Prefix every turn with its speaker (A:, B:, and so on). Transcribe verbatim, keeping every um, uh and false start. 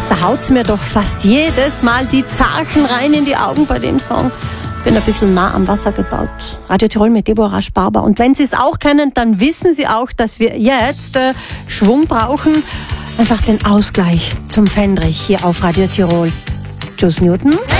A: Da haut's mir doch fast jedes Mal die Zachen rein in die Augen bei dem Song. Bin ein bisschen nah am Wasser gebaut. Radio Tirol mit Deborah Sparber. Und wenn Sie es auch kennen, dann wissen Sie auch, dass wir jetzt äh, Schwung brauchen. Einfach den Ausgleich zum Fendrich hier auf Radio Tirol. Tschüss, Newton.